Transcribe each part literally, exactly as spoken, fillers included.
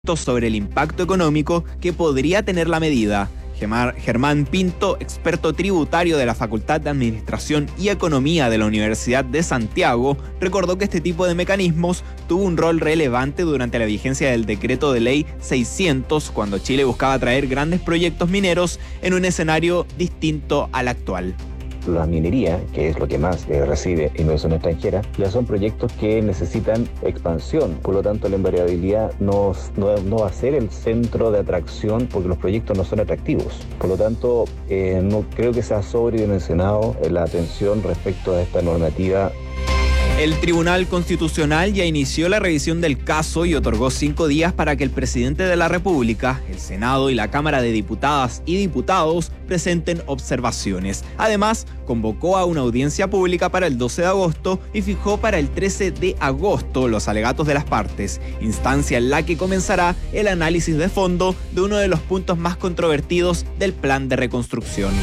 sobre el impacto económico que podría tener la medida. Germán Pinto, experto tributario de la Facultad de Administración y Economía de la Universidad de Santiago, recordó que este tipo de mecanismos tuvo un rol relevante durante la vigencia del decreto de ley seiscientos, cuando Chile buscaba traer grandes proyectos mineros en un escenario distinto al actual. La minería, que es lo que más eh, recibe inversión extranjera, ya son proyectos que necesitan expansión. Por lo tanto, la invariabilidad no, no, no va a ser el centro de atracción porque los proyectos no son atractivos. Por lo tanto, eh, no creo que sea sobredimensionado la atención respecto a esta normativa. El Tribunal Constitucional ya inició la revisión del caso y otorgó cinco días para que el presidente de la República, el Senado y la Cámara de Diputadas y Diputados presenten observaciones. Además, convocó a una audiencia pública para el doce de agosto y fijó para el trece de agosto los alegatos de las partes, instancia en la que comenzará el análisis de fondo de uno de los puntos más controvertidos del plan de reconstrucción.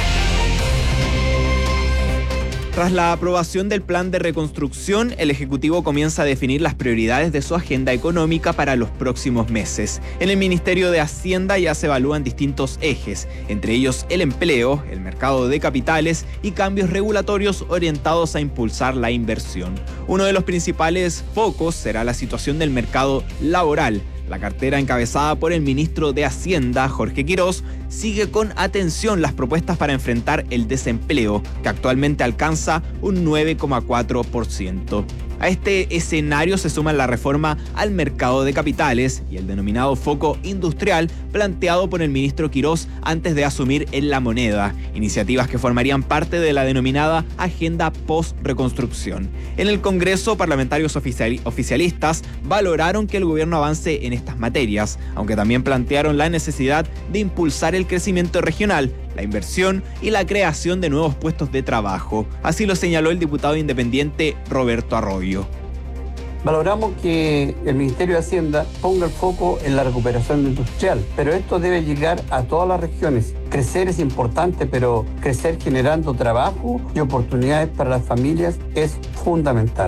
Tras la aprobación del plan de reconstrucción, el Ejecutivo comienza a definir las prioridades de su agenda económica para los próximos meses. En el Ministerio de Hacienda ya se evalúan distintos ejes, entre ellos el empleo, el mercado de capitales y cambios regulatorios orientados a impulsar la inversión. Uno de los principales focos será la situación del mercado laboral. La cartera encabezada por el ministro de Hacienda, Jorge Quirós, sigue con atención las propuestas para enfrentar el desempleo, que actualmente alcanza un nueve coma cuatro por ciento. A este escenario se suma la reforma al mercado de capitales y el denominado foco industrial planteado por el ministro Quirós antes de asumir en La Moneda, iniciativas que formarían parte de la denominada agenda post-reconstrucción. En el Congreso, parlamentarios oficial, oficialistas valoraron que el gobierno avance en estas materias, aunque también plantearon la necesidad de impulsar el crecimiento regional, la inversión y la creación de nuevos puestos de trabajo. Así lo señaló el diputado independiente Roberto Arroyo. Valoramos que el Ministerio de Hacienda ponga el foco en la recuperación industrial, pero esto debe llegar a todas las regiones. Crecer es importante, pero crecer generando trabajo y oportunidades para las familias es fundamental.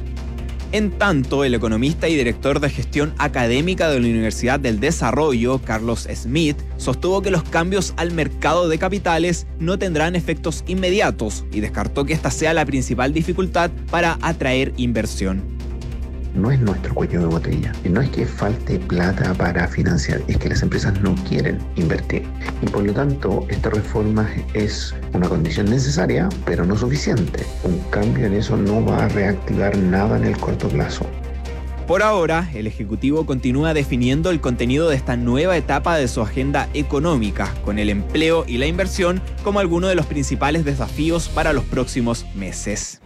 En tanto, el economista y director de gestión académica de la Universidad del Desarrollo, Carlos Smith, sostuvo que los cambios al mercado de capitales no tendrán efectos inmediatos y descartó que esta sea la principal dificultad para atraer inversión. No es nuestro cuello de botella. Y no es que falte plata para financiar, es que las empresas no quieren invertir. Y por lo tanto, esta reforma es una condición necesaria, pero no suficiente. Un cambio en eso no va a reactivar nada en el corto plazo. Por ahora, el Ejecutivo continúa definiendo el contenido de esta nueva etapa de su agenda económica, con el empleo y la inversión como algunos de los principales desafíos para los próximos meses.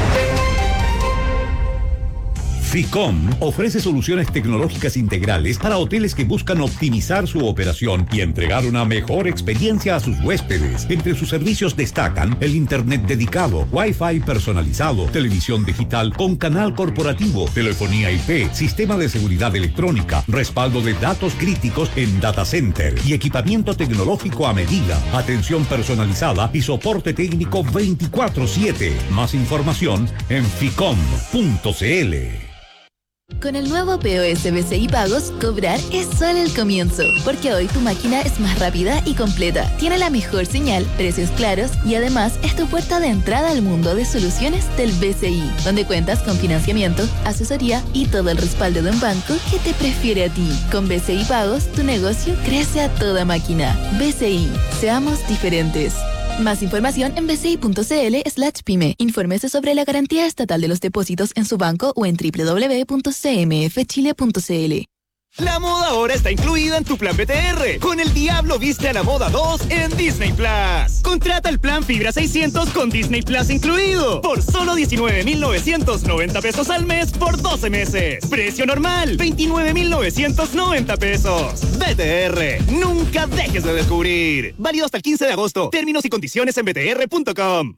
Ficom ofrece soluciones tecnológicas integrales para hoteles que buscan optimizar su operación y entregar una mejor experiencia a sus huéspedes. Entre sus servicios destacan el internet dedicado, Wi-Fi personalizado, televisión digital con canal corporativo, telefonía I P, sistema de seguridad electrónica, respaldo de datos críticos en data center y equipamiento tecnológico a medida, atención personalizada y soporte técnico veinticuatro siete. Más información en ficom punto c l. Con el nuevo P O S B C I Pagos, cobrar es solo el comienzo, porque hoy tu máquina es más rápida y completa, tiene la mejor señal, precios claros y además es tu puerta de entrada al mundo de soluciones del B C I, donde cuentas con financiamiento, asesoría y todo el respaldo de un banco que te prefiere a ti. Con B C I Pagos, tu negocio crece a toda máquina. B C I, seamos diferentes. Más información en bci.cl slash pyme. Infórmese sobre la garantía estatal de los depósitos en su banco o en doble u doble u doble u punto c m f chile punto c l. La moda ahora está incluida en tu plan B T R. Con El Diablo Viste a la Moda dos en Disney Plus. Contrata el plan Fibra seiscientos con Disney Plus incluido. Por solo diecinueve mil novecientos noventa pesos al mes por doce meses. Precio normal, veintinueve mil novecientos noventa pesos. B T R, nunca dejes de descubrir. Válido hasta el quince de agosto. Términos y condiciones en b t r punto com.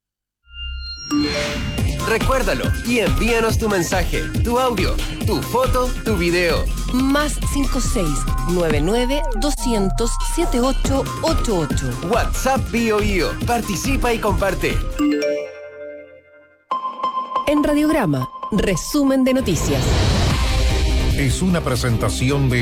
Recuérdalo y envíanos tu mensaje, tu audio, tu foto, tu video. Más cinco seis nueve nueve doscientos setenta y ocho ochenta y ocho. WhatsApp BioIo. Participa y comparte. En Radiograma, resumen de noticias. es una presentación de